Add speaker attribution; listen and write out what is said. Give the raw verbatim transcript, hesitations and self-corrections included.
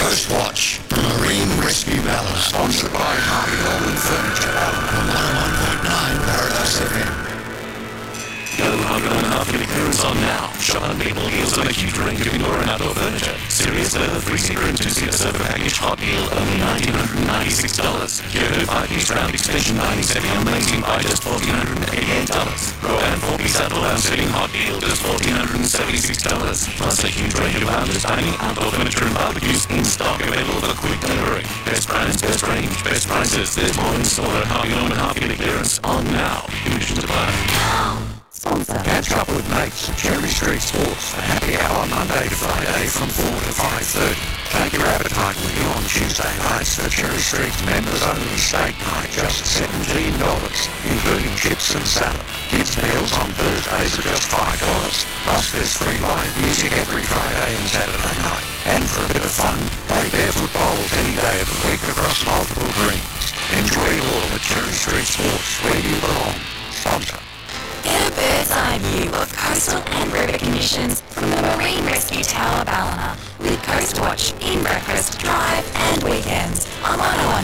Speaker 1: Coast Watch, Marine Rescue Ballona, sponsored by Harvey Norman Furniture Ballona on one oh one point nine Paradise F M.
Speaker 2: Go Harvey Norman half-yearly clearance on now. Shop unbeatable deals on a huge range of indoor and outdoor furniture. Serious leather three-seater and two-seater sofa package hot deal only one thousand nine hundred ninety-six dollars. Kyoto five-piece round extension dining set amazing by just one thousand four hundred eighty-eight dollars. Rowan four-piece outdoor lounge sitting hot deal just one thousand four hundred seventy-six dollars. Plus a huge range of outdoor dining, outdoor furniture and barbecues in stock available for quick delivery. Best brands, best range, best prices. There's more in store at Harvey Norman half-yearly clearance on now. Conditions apply.
Speaker 1: Sponsor. Catch up with mates at Cherry Street Sports for happy hour Monday to Friday from four to five thirty. Take your appetite with you on Tuesday nights for Cherry Street's members only steak night, just seventeen dollars, including chips and salad. Kids meals on Thursdays are just five dollars. Plus there's free live music every Friday and Saturday night. And for a bit of fun, play barefoot bowls any day of the week across multiple greens. Enjoy it all at Cherry Street Sports, where you belong. Sponsor.
Speaker 3: Get a bird's eye view of coastal and river conditions from the Marine Rescue Tower Ballona with Coast Watch in breakfast, drive and weekends on one oh one